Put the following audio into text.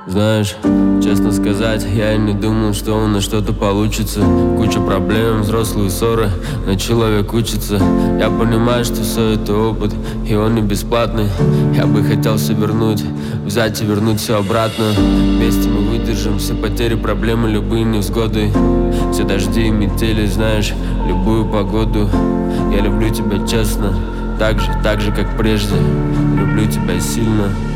Знаешь, честно сказать, я и не думал, что у нас что-то получится. Куча проблем, взрослые ссоры, но человек учится. Я понимаю, что все это опыт, и он не бесплатный. Я бы хотел все вернуть, взять и вернуть все обратно. Вместе мы выдержим все потери, проблемы, любые невзгоды. Все дожди и метели, знаешь, любую погоду. Я люблю тебя честно, так же, как прежде. Люблю тебя сильно.